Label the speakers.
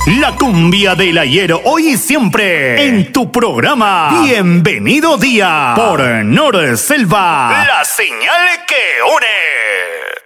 Speaker 1: La cumbia del ayer, hoy y siempre, en tu programa Bienvenido Día, por Nor Selva, la señal que une.